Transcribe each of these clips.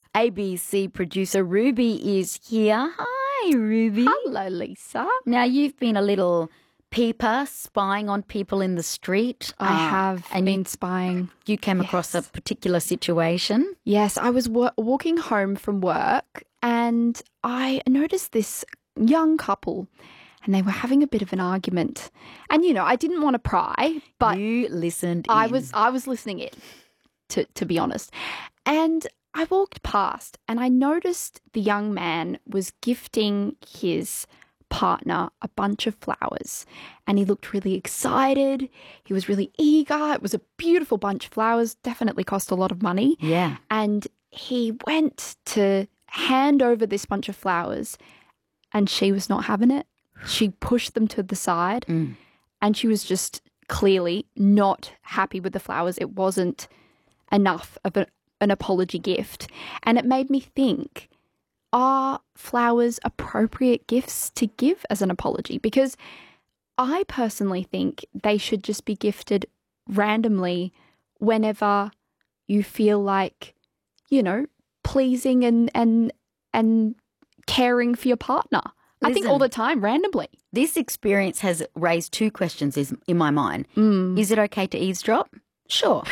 ABC producer Ruby is here. Hi, Ruby. Hello, Lisa. Now, you've been a little peeper spying on people in the street. I have been spying. You came across a particular situation. Yes, I was walking home from work and I noticed this young couple and they were having a bit of an argument. And, you know, I didn't want to pry, but you listened I in. was listening in, to be honest. And I walked past and I noticed the young man was gifting his partner a bunch of flowers and he looked really excited. He was really eager. It was a beautiful bunch of flowers, definitely cost a lot of money. Yeah. And he went to hand over this bunch of flowers and she was not having it. She pushed them to the side and she was just clearly not happy with the flowers. It wasn't enough of an apology gift. And it made me think, are flowers appropriate gifts to give as an apology? Because I personally think they should just be gifted randomly whenever you feel like, you know, pleasing and caring for your partner. I think all the time, randomly. This experience has raised two questions in my mind. Is it okay to eavesdrop? Sure.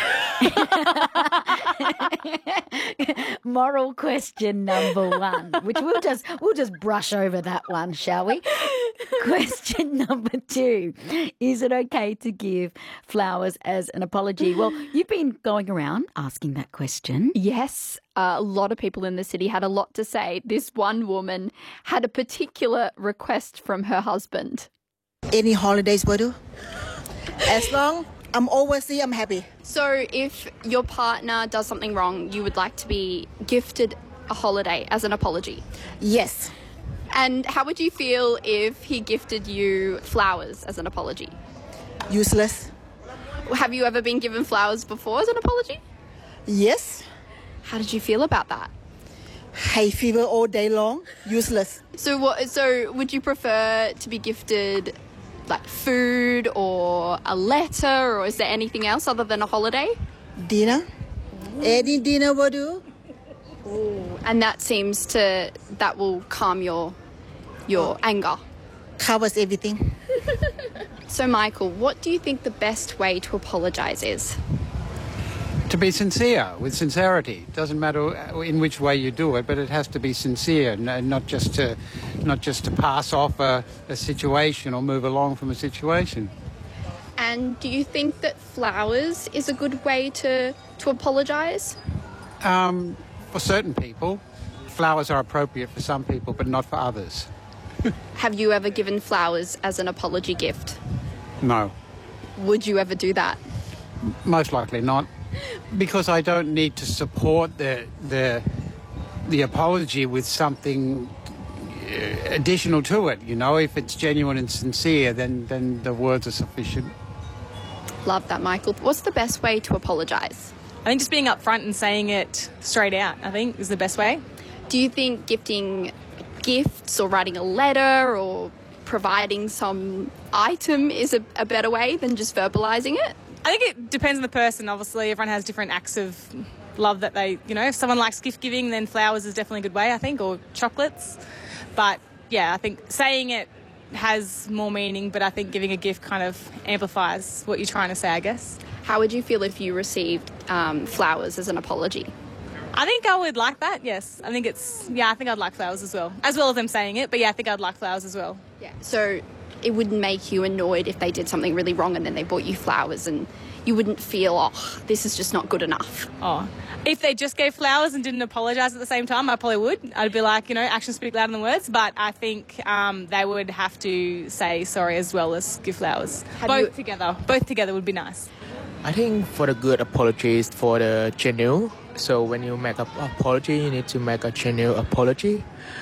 Moral question number one, which we'll just brush over that one, shall we? Question number two, is it okay to give flowers as an apology? Well, you've been going around asking that question. Yes, a lot of people in the city had a lot to say. This one woman had a particular request from her husband. Any holidays will do. As long I'm overseas, I'm happy. So if your partner does something wrong, you would like to be gifted a holiday as an apology? Yes. And how would you feel if he gifted you flowers as an apology? Useless. Have you ever been given flowers before as an apology? Yes. How did you feel about that? Hay fever all day long. Useless. So would you prefer to be gifted like food or a letter, or is there anything else other than a holiday? Dinner. Any dinner will do. And that will calm your anger. Covers everything. So Michael, what do you think the best way to apologise is? To be sincere, with sincerity. Doesn't matter in which way you do it, but it has to be sincere, and not just to pass off a situation or move along from a situation. And do you think that flowers is a good way to apologise? For certain people, flowers are appropriate for some people, but not for others. Have you ever given flowers as an apology gift? No. Would you ever do that? Most likely not. Because I don't need to support the apology with something additional to it. You know, if it's genuine and sincere, then the words are sufficient. Love that, Michael. What's the best way to apologise? I think just being upfront and saying it straight out, I think, is the best way. Do you think gifting gifts or writing a letter or providing some item is a better way than just verbalising it? I think it depends on the person, obviously. Everyone has different acts of love that they, you know, if someone likes gift giving, then flowers is definitely a good way, I think, or chocolates. But, yeah, I think saying it has more meaning, but I think giving a gift kind of amplifies what you're trying to say, I guess. How would you feel if you received flowers as an apology? I think I would like that, yes. I think I'd like flowers as well as them saying it. But, yeah, I think I'd like flowers as well. Yeah. So it wouldn't make you annoyed if they did something really wrong and then they bought you flowers and you wouldn't feel, oh, this is just not good enough. Oh, if they just gave flowers and didn't apologise at the same time, I probably would. I'd be like, you know, actions speak louder than words. But I think they would have to say sorry as well as give flowers. Both together would be nice. I think for the good apologies for the genuine. So when you make an apology, you need to make a genuine apology.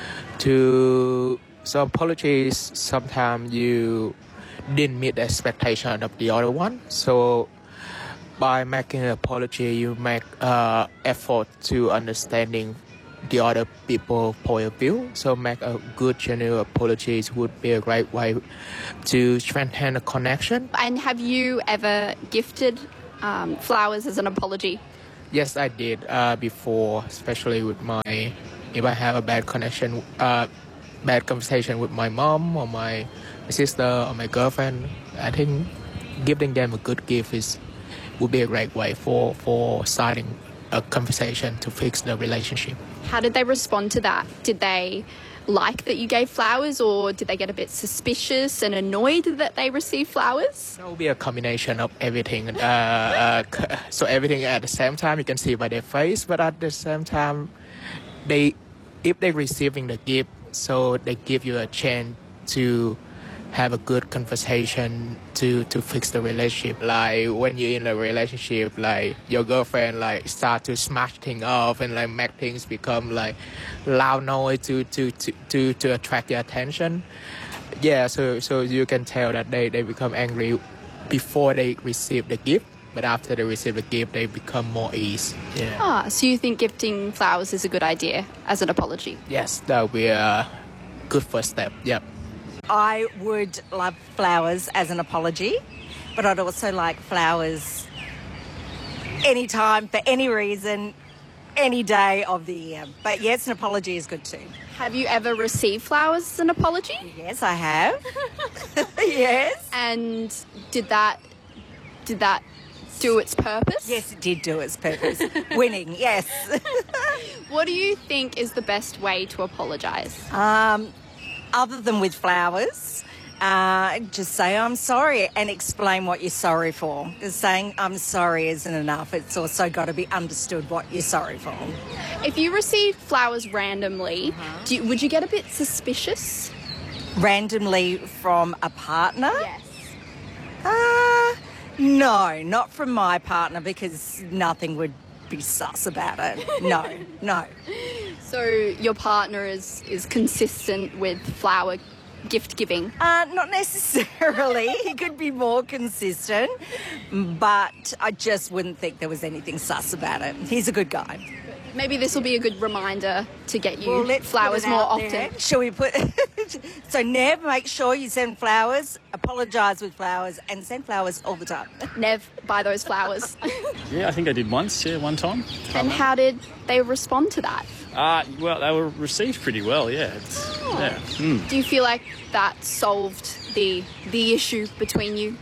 So apologies, sometimes you didn't meet the expectation of the other one. So by making an apology, you make effort to understanding the other people's point of view. So make a good genuine apologies would be a great way to strengthen a connection. And have you ever gifted flowers as an apology? Yes, I did before, especially with if I have a bad bad conversation with my mom or my sister or my girlfriend. I think giving them a good gift would be a great way for starting a conversation to fix the relationship. How did they respond to that? Did they like that you gave flowers, or did they get a bit suspicious and annoyed that they received flowers? It will be a combination of everything. So everything at the same time, you can see by their face, but at the same time, if they're receiving the gift, so they give you a chance to have a good conversation to fix the relationship. Like when you're in a relationship, like your girlfriend like start to smash things off and like make things become like loud noise to attract your attention. Yeah, so you can tell that they become angry before they receive the gift, but after they receive the gift, they become more ease. Yeah. So you think gifting flowers is a good idea as an apology? Yes, that would be a good first step. Yep. I would love flowers as an apology, but I'd also like flowers anytime, for any reason, any day of the year. But yes, an apology is good too. Have you ever received flowers as an apology? Yes, I have. Yes. And did that do its purpose? Yes, it did do its purpose. Winning, yes. What do you think is the best way to apologise? Other than with flowers, just say I'm sorry and explain what you're sorry for. Because saying I'm sorry isn't enough. It's also got to be understood what you're sorry for. If you received flowers randomly, would you get a bit suspicious? Randomly from a partner? Yes. No, not from my partner, because nothing would be sus about it. No. So your partner is consistent with flower gift giving? Not necessarily. He could be more consistent, but I just wouldn't think there was anything sus about it. He's a good guy. Maybe this will be a good reminder to get you flowers more often. Shall we put... So, Nev, make sure you send flowers, apologise with flowers, and send flowers all the time. Nev, buy those flowers. Yeah, I think I did once, one time. And how did they respond to that? Well, they were received pretty well, yeah. Do you feel like that solved the issue between you?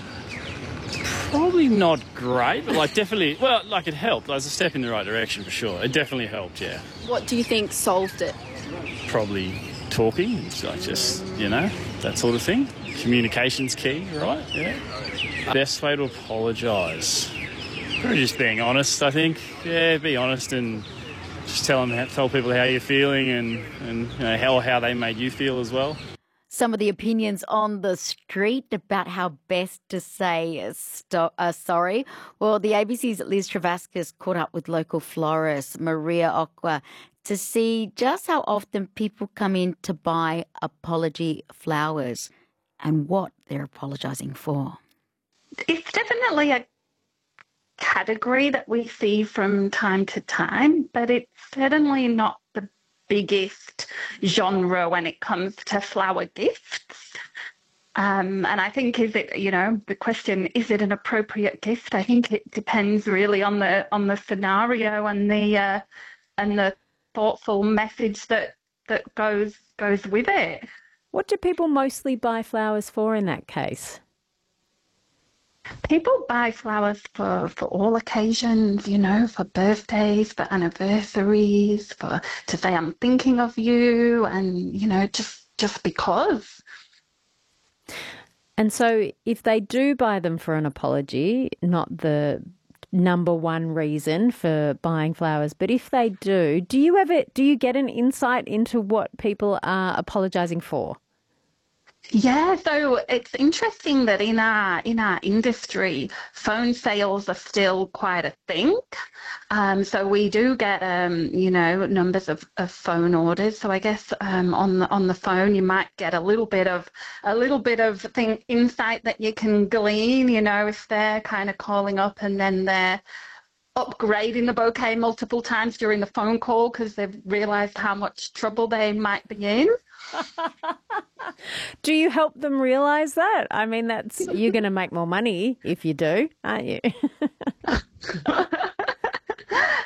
Probably not great, but definitely, it helped. It was a step in the right direction for sure. It definitely helped, yeah. What do you think solved it? Probably talking, it's that sort of thing. Communication's key, right? Yeah. Best way to apologise. Probably just being honest, I think. Yeah, be honest and just tell people how you're feeling and how they made you feel as well. Some of the opinions on the street about how best to say sorry. Well, the ABC's Liz Travascus caught up with local florist Maria Okwa to see just how often people come in to buy apology flowers and what they're apologising for. It's definitely a category that we see from time to time, but it's certainly not the biggest genre when it comes to flower gifts. And I think, the question, is it an appropriate gift? I think it depends really on the scenario and the thoughtful message that goes with it. What do people mostly buy flowers for in that case? People buy flowers for all occasions, for birthdays, for anniversaries, to say I'm thinking of you, and just because. And so if they do buy them for an apology, not the number one reason for buying flowers, but if they do you get an insight into what people are apologising for? Yeah, so it's interesting that in our industry, phone sales are still quite a thing. So we do get numbers of phone orders. So I guess on the phone you might get a little bit of insight that you can glean. If they're kind of calling up and then they're upgrading the bouquet multiple times during the phone call because they've realised how much trouble they might be in. Do you help them realise that? I mean, you're going to make more money if you do, aren't you?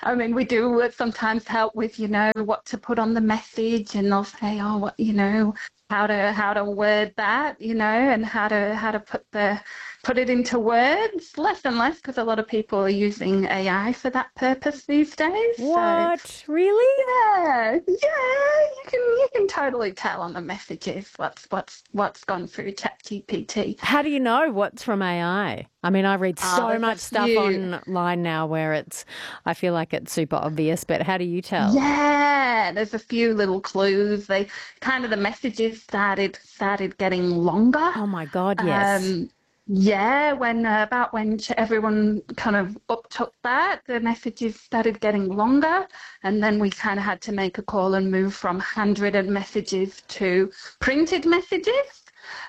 I mean, we do sometimes help with, what to put on the message, and they'll say, oh, what, how to word that, and how to put it into words. Less and less, because a lot of people are using AI for that purpose these days. What? So, Really? yeah, you can totally tell on the messages what's gone through ChatGPT. How do you know what's from AI? I mean, I read so there's much a stuff few. online now where I feel like it's super obvious, but how do you tell? Yeah, there's a few little clues. The messages started getting longer. Oh my God, yes. Yeah, when everyone kind of uptook that, the messages started getting longer, and then we kind of had to make a call and move from handwritten messages to printed messages.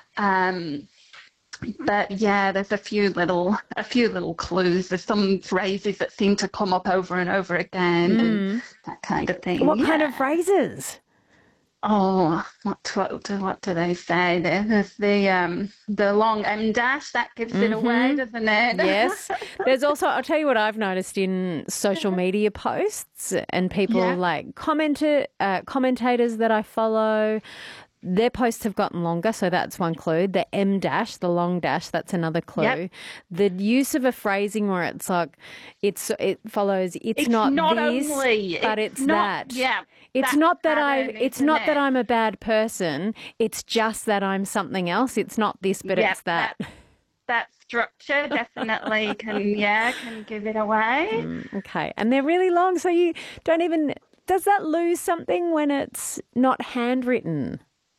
But yeah, there's a few little clues. There's some phrases that seem to come up over and over again, and that kind of thing. What kind of phrases? Oh, what do they say? There's the long M dash that gives it away, doesn't it? Yes. There's also, I'll tell you what I've noticed in social media posts and people like commentators that I follow. Their posts have gotten longer, so that's one clue. The M dash, the long dash, that's another clue. Yep. The use of a phrasing where it's like it follows. It's not this, only, but it's not, that. Yeah. It's not that that I'm a bad person. It's just that I'm something else. It's not this, but it's that. That structure definitely can give it away. Okay, and they're really long, so you don't even. Does that lose something when it's not handwritten?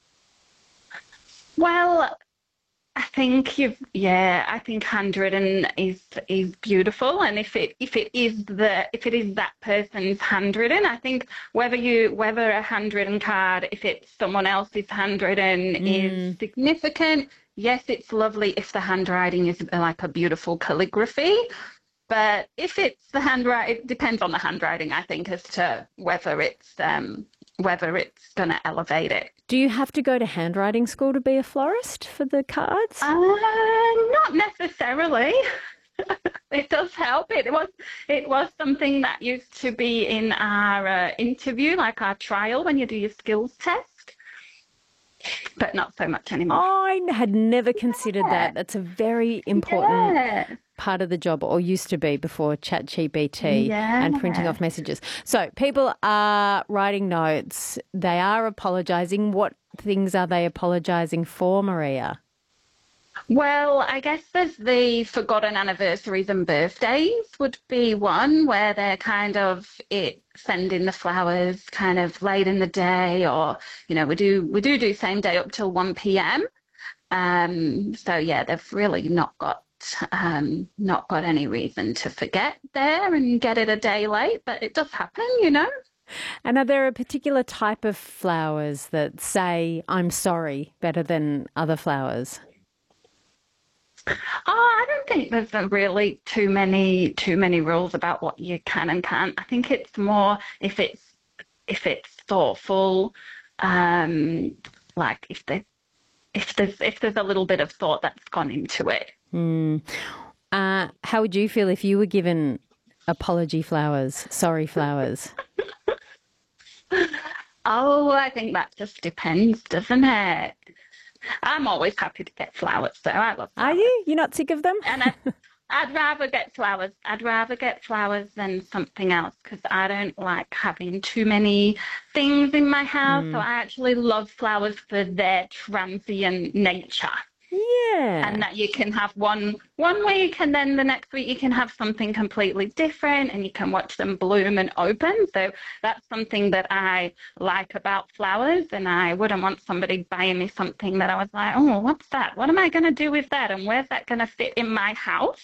Well, I think handwritten is beautiful, and if it is that person's handwritten, I think whether a handwritten card, if it's someone else's handwritten, is significant. Yes, it's lovely if the handwriting is like a beautiful calligraphy. But if it's the handwriting, it depends on the handwriting, I think, as to whether it's going to elevate it. Do you have to go to handwriting school to be a florist for the cards? Not necessarily. It does help. It was something that used to be in our interview, like our trial when you do your skills test, but not so much anymore. I had never considered that. That's a very important part of the job, or used to be before ChatGPT and printing off messages. So people are writing notes. They are apologising. What things are they apologising for, Maria? Well, I guess there's the forgotten anniversaries and birthdays would be one, where they're kind of sending the flowers kind of late in the day, or we do same day up till 1 p.m. So yeah, they've really not got any reason to forget there and get it a day late, but it does happen, And are there a particular type of flowers that say "I'm sorry" better than other flowers? I don't think there's really too many rules about what you can and can't. I think it's more if it's thoughtful, like if there's a little bit of thought that's gone into it. How would you feel if you were given apology flowers, sorry flowers? Oh, I think that just depends, doesn't it? I'm always happy to get flowers, so I love flowers. Are you? You're not sick of them? And I'd rather get flowers. I'd rather get flowers than something else, because I don't like having too many things in my house. So I actually love flowers for their transient nature. Yeah. And that you can have one week, and then the next week you can have something completely different, and you can watch them bloom and open. So that's something that I like about flowers, and I wouldn't want somebody buying me something that I was like, oh, what's that? What am I going to do with that? And where's that going to fit in my house?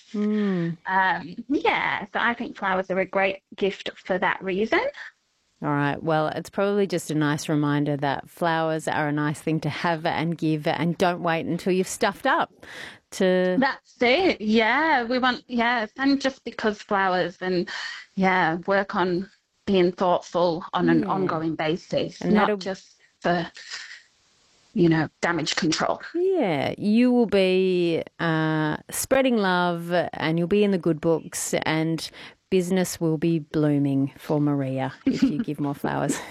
So I think flowers are a great gift for that reason. All right. Well, it's probably just a nice reminder that flowers are a nice thing to have and give, and don't wait until you've stuffed up to... That's it. Yeah. We want, and just because flowers, and work on being thoughtful on an ongoing basis, and not just for, damage control. Yeah. You will be spreading love, and you'll be in the good books, and business will be blooming for Maria if you give more flowers.